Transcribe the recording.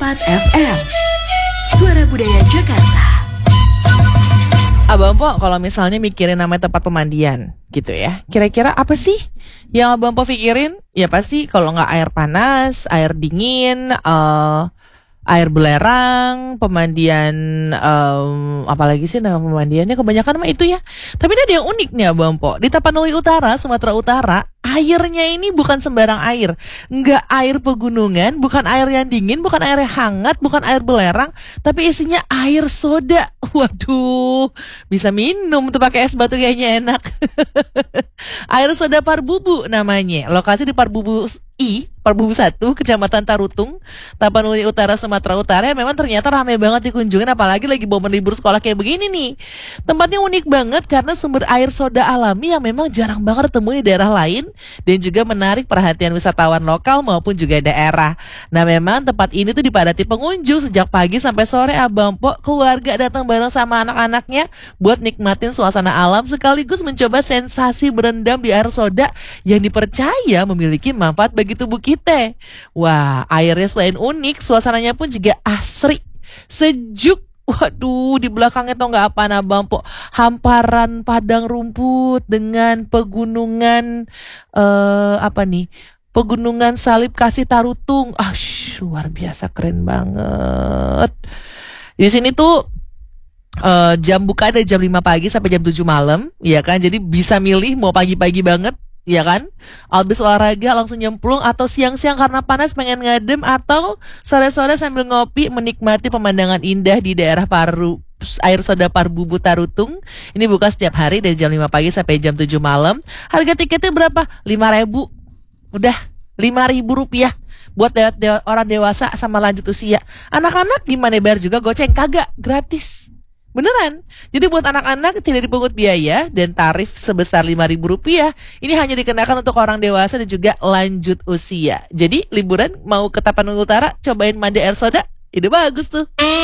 FM, Suara Budaya Jakarta. Abang Po, kalau misalnya mikirin namanya tempat pemandian gitu ya, kira-kira apa sih yang Abang Po pikirin? Ya pasti kalau nggak air panas, air dingin, air belerang, pemandian, apalagi sih nama pemandiannya kebanyakan mah itu ya. Tapi ada yang unik nih Abang Po, di Tapanuli Utara, Sumatera Utara, airnya ini bukan sembarang air. Nggak air pegunungan, bukan air yang dingin, bukan air yang hangat, bukan air belerang, tapi isinya air soda. Waduh, bisa minum tuh pakai es batu kayaknya enak. Air soda Parbubu namanya. Lokasi di Parbubu Parbubu 1, Kecamatan Tarutung, Tapanuli Utara, Sumatera Utara. Ya, memang ternyata ramai banget dikunjungin, apalagi lagi momen libur sekolah kayak begini nih. Tempatnya unik banget karena sumber air soda alami yang memang jarang banget ditemui di daerah lain dan juga menarik perhatian wisatawan lokal maupun juga daerah. Nah, memang tempat ini tuh dipadati pengunjung sejak pagi sampai sore Abang Po. Keluarga datang bareng sama anak-anaknya buat nikmatin suasana alam sekaligus mencoba sensasi berendam di air soda yang dipercaya memiliki manfaat bagi tubuh kita. Wah, airnya selain unik, suasananya pun juga asri, sejuk. Waduh, di belakangnya tau nggak apa Abang Po? Hamparan padang rumput dengan pegunungan Pegunungan Salib Kasih Tarutung. Luar biasa, keren banget. Di sini tuh jam buka dari jam 5 pagi sampai jam 7 malam, ya kan? Jadi bisa milih mau pagi-pagi banget, ya kan? Habis olahraga langsung nyemplung, atau siang-siang karena panas pengen ngadem, atau sore-sore sambil ngopi menikmati pemandangan indah di daerah air soda Parbubu Tarutung. Ini buka setiap hari dari jam 5 pagi sampai jam 7 malam. Harga tiketnya berapa? 5.000. Udah 5.000 rupiah buat orang dewasa sama lanjut usia. Anak-anak gimana, bayar juga goceng? Kagak, gratis. Beneran. Jadi buat anak-anak tidak dipungut biaya dan tarif sebesar 5.000 rupiah. Ini hanya dikenakan untuk orang dewasa dan juga lanjut usia. Jadi liburan mau ke Tapanuli Utara, cobain mandi air soda, ide bagus tuh.